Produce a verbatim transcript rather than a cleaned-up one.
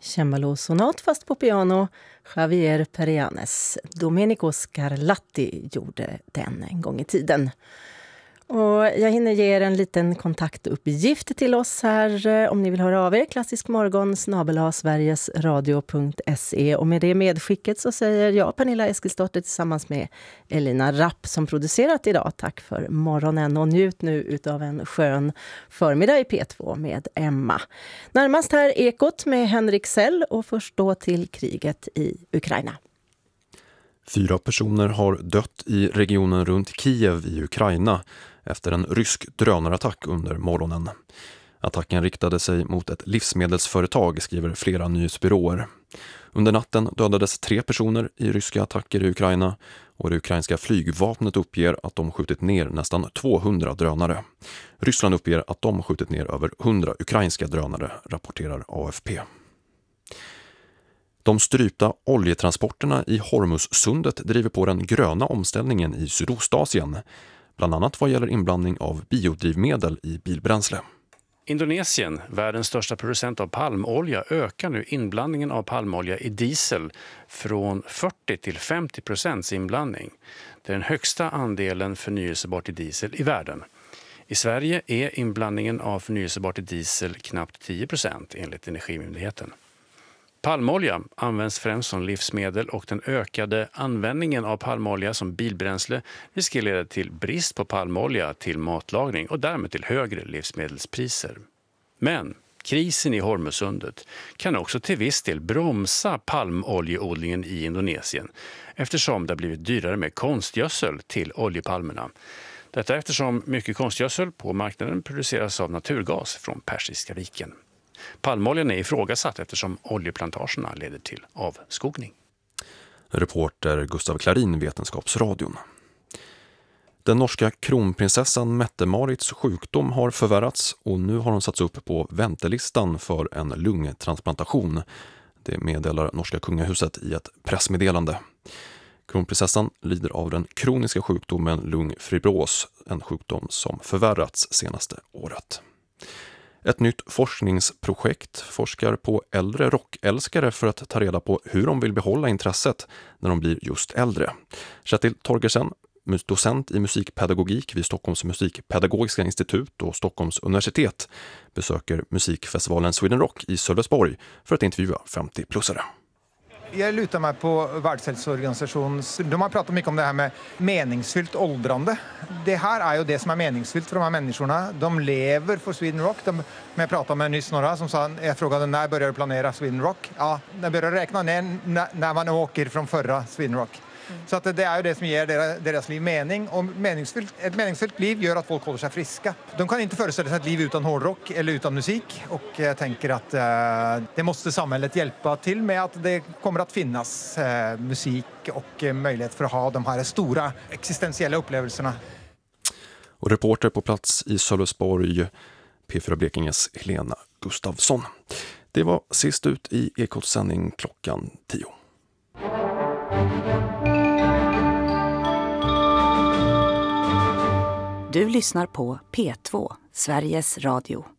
Cembalo-sonat fast på piano, Javier Perianes. Domenico Scarlatti gjorde den en gång i tiden. Och jag hinner ge er en liten kontaktuppgift till oss här om ni vill höra av er. Klassisk morgon snabel-a sverigesradio punkt se. Och med det medskicket så säger jag, Pernilla Eskilsdotter, tillsammans med Elina Rapp som producerat idag. Tack för morgonen och njut nu utav en skön förmiddag i P två med Emma. Närmast här Ekot med Henrik Sell och först då till kriget i Ukraina. Fyra personer har dött i regionen runt Kiev i Ukraina efter en rysk drönarattack under morgonen. Attacken riktade sig mot ett livsmedelsföretag, skriver flera nyhetsbyråer. Under natten dödades tre personer i ryska attacker i Ukraina och det ukrainska flygvapnet uppger att de skjutit ner nästan tvåhundra drönare. Ryssland uppger att de skjutit ner över hundra ukrainska drönare, rapporterar A F P. De strypta oljetransporterna i Hormuzsundet driver på den gröna omställningen i Sydostasien, bland annat vad gäller inblandning av biodrivmedel i bilbränsle. Indonesien, världens största producent av palmolja, ökar nu inblandningen av palmolja i diesel från fyrtio till femtio procents inblandning. Det är den högsta andelen förnyelsebart i diesel i världen. I Sverige är inblandningen av förnyelsebart i diesel knappt tio procent enligt Energimyndigheten. Palmolja används främst som livsmedel och den ökade användningen av palmolja som bilbränsle riskerar leda till brist på palmolja till matlagning och därmed till högre livsmedelspriser. Men krisen i Hormuzsundet kan också till viss del bromsa palmoljeodlingen i Indonesien eftersom det har blivit dyrare med konstgödsel till oljepalmerna. Detta eftersom mycket konstgödsel på marknaden produceras av naturgas från Persiska viken. Palmoljan är ifrågasatt eftersom oljeplantagerna leder till avskogning. Reporter Gustav Klarin, Vetenskapsradion. Den norska kronprinsessan Mette-Marits sjukdom har förvärrats och nu har hon satts upp på väntelistan för en lungtransplantation. Det meddelar norska kungahuset i ett pressmeddelande. Kronprinsessan lider av den kroniska sjukdomen lungfibros, en sjukdom som förvärrats senaste året. Ett nytt forskningsprojekt forskar på äldre rockälskare för att ta reda på hur de vill behålla intresset när de blir just äldre. Kjetil Torgersen, docent i musikpedagogik vid Stockholms musikpedagogiska institut och Stockholms universitet, besöker musikfestivalen Sweden Rock i Sölvesborg för att intervjua femtio-plussare. Jag lutar mig på Världshälsoorganisationen. De har pratat mycket om det här med meningsfyllt åldrande. Det här är ju det som är meningsfyllt för de här människorna. De lever för Sweden Rock. De, jag pratade med nyss några som sa, jag frågade när börjar du planera Sweden Rock? Ja, när börjar räkna ner när, när man åker från förra Sweden Rock. Mm. Så att det är ju det som ger deras, deras liv mening. Och meningsfyllt, ett meningsfyllt liv gör att folk håller sig friska. De kan inte föreställa sig ett liv utan hårdrock eller utan musik. Och jag tänker att eh, det måste samhället hjälpa till med att det kommer att finnas eh, musik och eh, möjlighet för att ha de här stora existentiella upplevelserna. Och reporter på plats i Sölvesborg, P fyra Blekinges Helena Gustafsson. Det var sist ut i Ekots sändning klockan tio. Du lyssnar på P två, Sveriges Radio.